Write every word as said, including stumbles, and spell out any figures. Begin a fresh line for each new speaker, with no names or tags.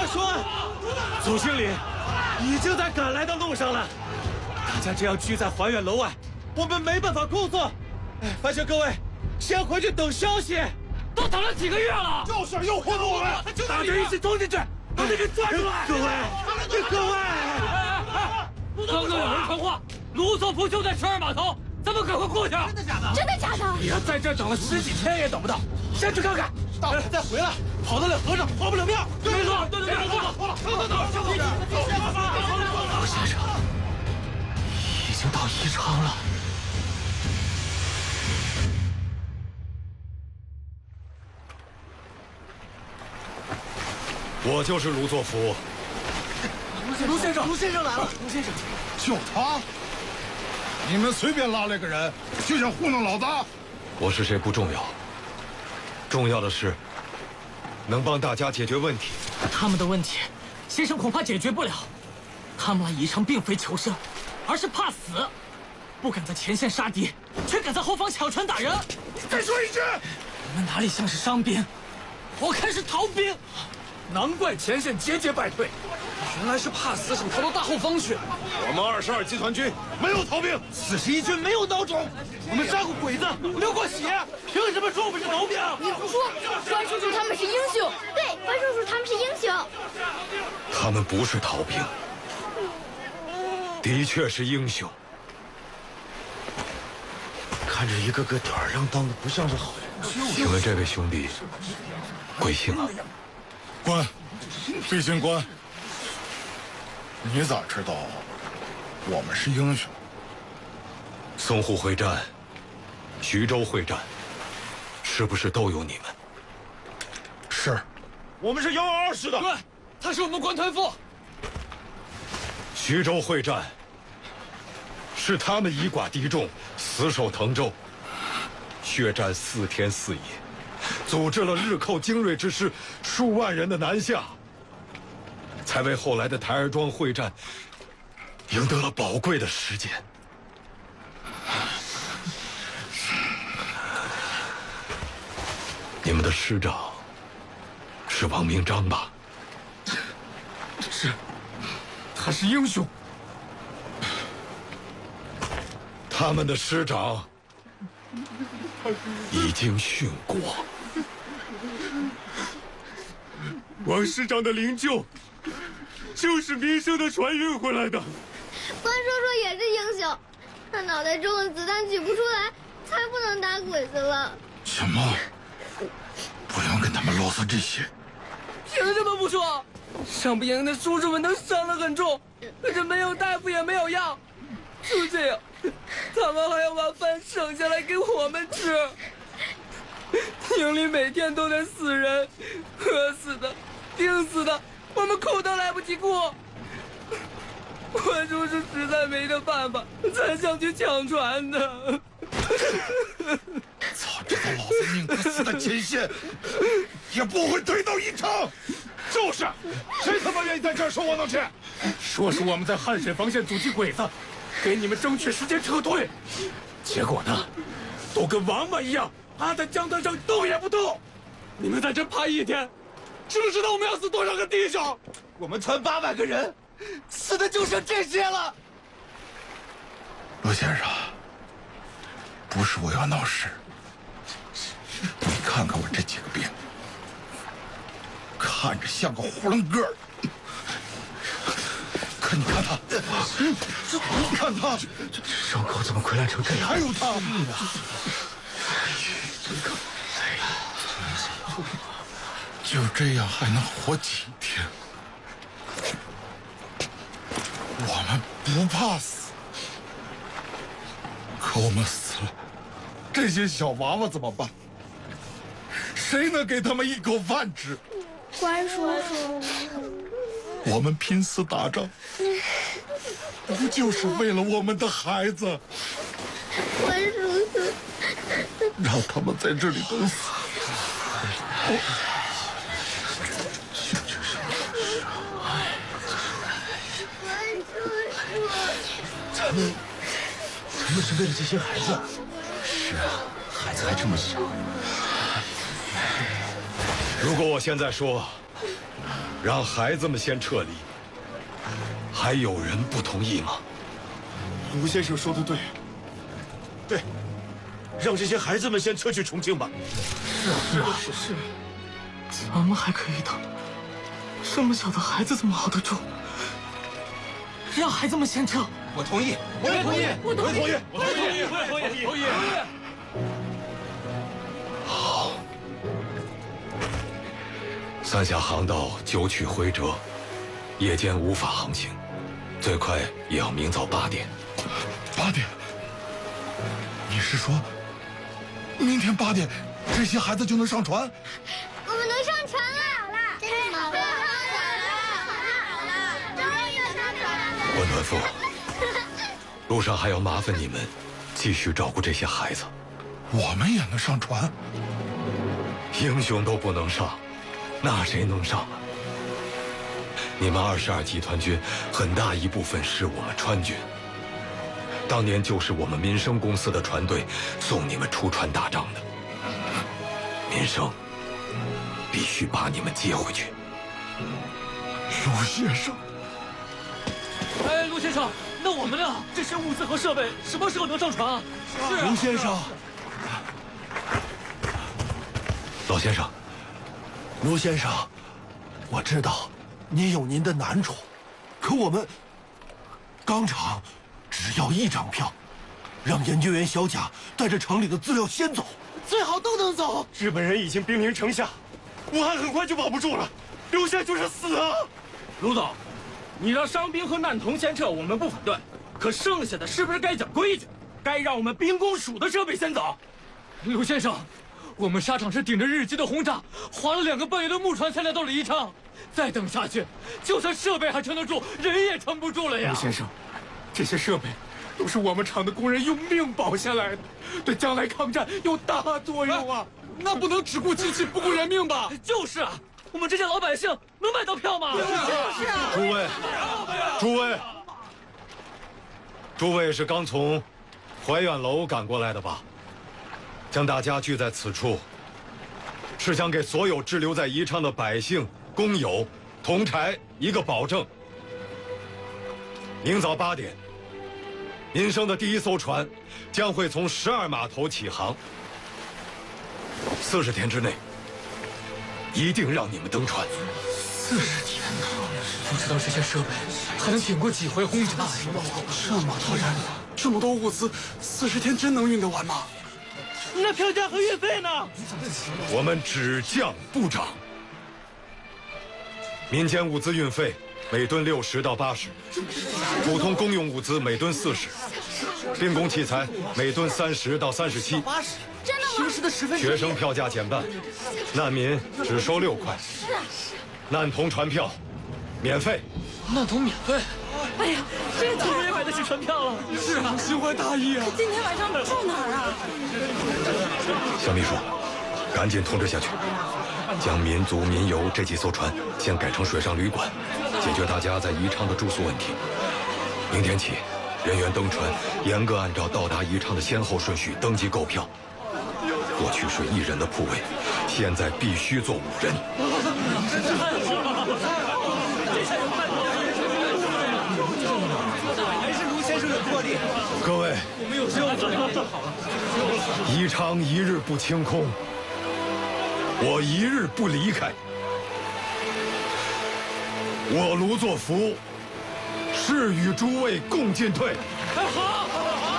说，总经理已经在赶来的路上了。大家这样聚在华苑楼外，我们没办法工作。哎，烦请各位先回去等消息。
都等了几个月了，
就是诱惑我们，
大家一起冲进去，把他给抓出来！各位，各位，
刚刚有人传话，卢佐夫就在十二码头，咱们赶快过去。真
的假的？真的假的？
别在这等了十几天也等不到，先去看看。
大伙再回来，跑得了和尚跑不了庙。
没错，对对对，没错。走走走，走走走。
老先生已经到宜昌了。
我就是卢作孚。
卢先生，
卢先生来了。
卢先生，
就他？你们随便拉来个人，就想糊弄老大？
我是谁不重要，重要的是能帮大家解决问题。
他们的问题，先生恐怕解决不了。他们来宜昌并非求生，而是怕死，不敢在前线杀敌，却敢在后方抢船打人。
再说一句，
你们哪里像是伤兵？我看是逃兵。
难怪前线节节败退，原来是怕死，想逃到大后方去。
我们二十二集团军没有逃兵，
四十一军没有孬种，我们杀过鬼子，流过血，凭什么说我们是逃兵？
你胡说！关叔叔他们是英雄。对，关叔叔他们是英雄。
他们不是逃兵，的确是英雄。
看着一个个吊儿郎当的，不像是好人。
请问这位兄弟贵姓啊？
官，毕竟官，你咋知道我们是英雄？
淞沪会战、徐州会战，是不是都有你们？
是，
我们是幺二二师的。
对，他是我们关团副。
徐州会战，是他们以寡敌众，死守滕州，血战四天四夜。组织了日寇精锐之师数万人的南下，才为后来的台儿庄会战赢得了宝贵的时间。你们的师长是王明章吧？
是，他是英雄。
他们的师长已经殉国。
王师长的灵柩就是民生的船运回来的。
关叔叔也是英雄，他脑袋中的子弹取不出来，才不能打鬼子了。
行吗？不用跟他们啰嗦这些。
凭什么不说？伤病营的叔叔们都伤得很重，可是没有大夫也没有药，就这样，他们还要把饭省下来给我们吃。营里每天都在死人，饿死的，病死的，我们哭都来不及哭。关叔叔实在没得办法，才想去抢船的。
早知道老子宁可死在前线，也不会退到宜昌。就是，谁他妈愿意在这儿受窝囊气？
说是我们在汉水防线阻击鬼子，给你们争取时间撤退，结果呢，都跟王八一样，趴在江滩上动也不动。你们在这趴一天，知不知道我们要死多少个弟兄？
我们团八万个人，死的就剩这些了。
罗先生，不是我要闹事，你看看我这几个兵，看着像个囫囵个儿，可你看他，你看他，
伤口怎么溃烂成这样？
还有他，就这样还能活几天？我们不怕死，可我们死了，这些小娃娃怎么办？谁能给他们一口饭吃？
关叔叔，
我们拼死打仗，不就是为了我们的孩子？
关叔叔，
让他们在这里等死。
咱们，咱们是为了这些孩子。是啊，孩子还这么小。
如果我现在说， 让孩子们先撤离。还有人不同意吗？
卢先生说的对，对，让这些孩子们先撤去重庆吧。
是啊，是是，咱们还可以等，这么小的孩子怎么熬得住？让孩子们先撤。
我同意，
我也同意，
我同意，
我同意，
我同意，我也同意，同意。
好，三峡航道九曲回折，夜间无法航行，最快也要明早八点。
八点？你是说，明天八点这些孩子就能上船？
我们能上船了！真的吗？好了，终于上船了！
温暖父，路上还要麻烦你们继续照顾这些孩子。
我们也能上船？
英雄都不能上，那谁能上啊？你们二十二集团军很大一部分是我们川军，当年就是我们民生公司的船队送你们出船打仗的。民生必须把你们接回去。
卢先生，
哎，卢先生，那我们呢？这些物资和设备什么时候能上船啊？是啊，
卢先生，
老先生，
卢先生，我知道您有您的难处，可我们钢厂只要一张票，让研究员小贾带着厂里的资料先走，
最好都能走。日本人已经兵临城下，武汉很快就保不住了，留下就是死啊！
卢总，你让伤兵和难童先撤，我们不反对，可剩下的是不是该讲规矩？该让我们兵工署的设备先走？
卢先生，我们沙场是顶着日机的轰炸，划了两个半月的木船才来到了宜昌，再等下去，就算设备还撑得住，人也撑不住了呀。
卢先生，这些设备都是我们厂的工人用命保下来的，对将来抗战有大作用啊！
那不能只顾机器不顾人命吧？
就是啊，我们这些老百姓能买到票吗？
就是啊。
诸位，诸位，诸位是刚从怀远楼赶过来的吧？将大家聚在此处，是想给所有滞留在宜昌的百姓、工友、同柴一个保证：明早八点，民生的第一艘船将会从十二码头起航。四十天之内，一定让你们登船。
四十天呢，不知道这些设备还能挺过几回轰炸呀？
这么多人，这么多物资，四十天真能运得完吗？
那票价和运费呢？
我们只降不涨。民间物资运费每吨六十到八十，普通公用物资每吨四十，兵工器材每吨三十到三十七。
真的吗？
平时的十分之一。
学生票价减半，难民只收六块。
是啊是啊。
难童船票免费。
难童免费。
哎呀，这个
我也买得起船票了。
是啊，心怀大义啊。
今天晚上住哪儿啊？
小秘书，赶紧通知下去，将民族民游这几艘船先改成水上旅馆，解决大家在宜昌的住宿问题。明天起，人员登船严格按照到达宜昌的先后顺序登记购票。过去是一人的铺位，现在必须坐五人。
还是卢先生的魄力。
各位，
我们有救了。
宜昌一日不清空，我一日不离开。我卢作孚誓与诸位共进退。
好，好，好。